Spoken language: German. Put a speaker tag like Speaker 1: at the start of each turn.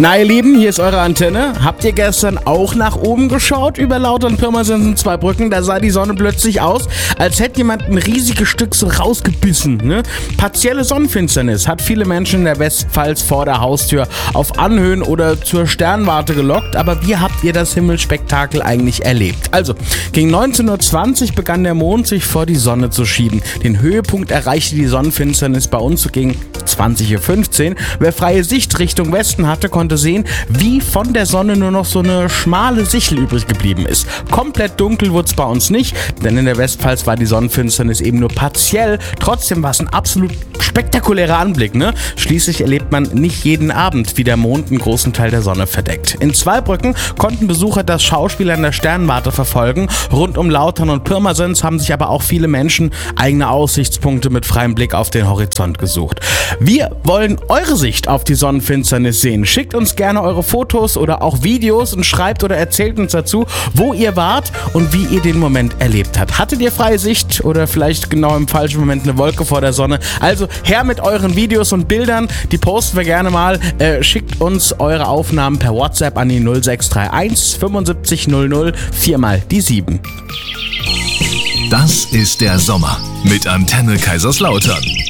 Speaker 1: Na ihr Lieben, hier ist eure Antenne. Habt ihr gestern auch nach oben geschaut über Lautern, Pirmasens und Zweibrücken? Da sah die Sonne plötzlich aus, als hätte jemand ein riesiges Stück so rausgebissen. Ne? Partielle Sonnenfinsternis hat viele Menschen in der Westpfalz vor der Haustür auf Anhöhen oder zur Sternwarte gelockt. Aber wie habt ihr das Himmelsspektakel eigentlich erlebt? Also, gegen 19:20 Uhr begann der Mond sich vor die Sonne zu schieben. Den Höhepunkt erreichte die Sonnenfinsternis bei uns so gegen 20:15 Uhr. Wer freie Sicht Richtung Westen hatte, konnte sehen, wie von der Sonne nur noch so eine schmale Sichel übrig geblieben ist. Komplett dunkel wurde es bei uns nicht, denn in der Westpfalz war die Sonnenfinsternis eben nur partiell. Trotzdem war es ein absolut spektakulärer Anblick, ne? Schließlich erlebt man nicht jeden Abend, wie der Mond einen großen Teil der Sonne verdeckt. In Zweibrücken konnten Besucher das Schauspiel an der Sternwarte verfolgen. Rund um Lautern und Pirmasens haben sich aber auch viele Menschen eigene Aussichtspunkte mit freiem Blick auf den Horizont gesucht. Wir wollen eure Sicht auf die Sonnenfinsternis sehen. Schickt uns gerne eure Fotos oder auch Videos und schreibt oder erzählt uns dazu, wo ihr wart und wie ihr den Moment erlebt habt. Hattet ihr freie Sicht oder vielleicht genau im falschen Moment eine Wolke vor der Sonne? Also her mit euren Videos und Bildern, die posten wir gerne mal. Schickt uns eure Aufnahmen per WhatsApp an die 0631 75 00 4x7.
Speaker 2: Das ist der Sommer mit Antenne Kaiserslautern.